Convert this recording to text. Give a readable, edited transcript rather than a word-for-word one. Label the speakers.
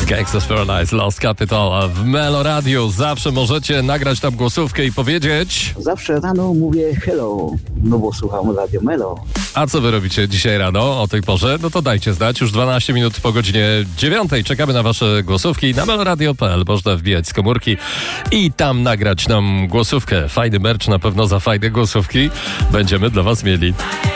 Speaker 1: Gangsta's Paradise, Lost Capital w Melo Radio. Zawsze możecie nagrać tam głosówkę i powiedzieć...
Speaker 2: Zawsze rano mówię hello, no bo słucham Radio Melo.
Speaker 1: A co wy robicie dzisiaj rano o tej porze? No to dajcie znać. Już 12 minut po godzinie 9. Czekamy na wasze głosówki na meloradio.pl. Można wbijać z komórki i tam nagrać nam głosówkę. Fajny merch na pewno za fajne głosówki będziemy dla was mieli.